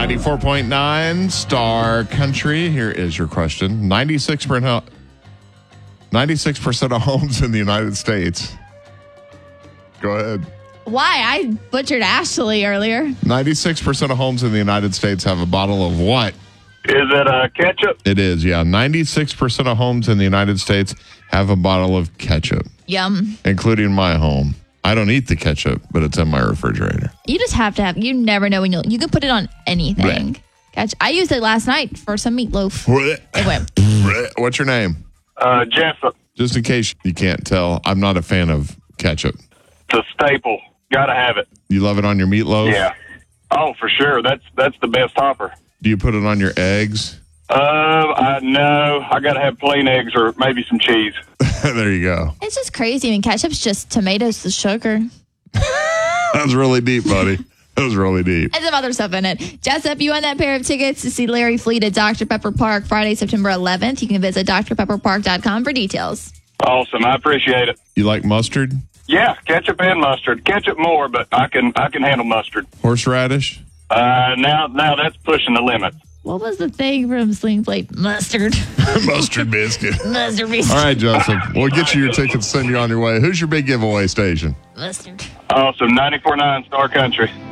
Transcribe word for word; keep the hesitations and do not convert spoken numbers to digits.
ninety-four point nine Star Country. Here is your question. ninety-six percent ninety-six percent of homes in the United States. Go ahead. Why? I butchered Ashley earlier. ninety-six percent of homes in the United States have a bottle of what? Is it uh, ketchup? It is, yeah. ninety-six percent of homes in the United States have a bottle of ketchup, Yum. including my home. I don't eat the ketchup, but it's in my refrigerator. You just have to have, you never know when you'll, you can put it on anything. Blech. Catch. I used it last night for some meatloaf. It went. What's your name? Uh, Jessup. Just in case you can't tell, I'm not a fan of ketchup. It's a staple. Gotta have it. You love it on your meatloaf? Yeah. Oh, for sure. That's that's the best topper. Do you put it on your eggs? Uh, I no. I gotta have plain eggs or maybe some cheese. There you go. It's just crazy. I mean, ketchup's just tomatoes with sugar. That was really deep, buddy. That was really deep. And some other stuff in it. Jessup, you won that pair of tickets to see Larry Fleet at Doctor Pepper Park Friday, September eleventh. You can visit d r pepper park dot com for details. Awesome. I appreciate it. You like mustard? Yeah, ketchup and mustard. Ketchup more, but I can I can handle mustard. Horseradish? Uh, now now that's pushing the limit. What was the thing from Sling Plate? Mustard. Mustard biscuit. Mustard biscuit. All right, Joseph. We'll get you your tickets, send you on your way. Who's your big giveaway station? Mustard. Awesome. ninety-four point nine Star Country.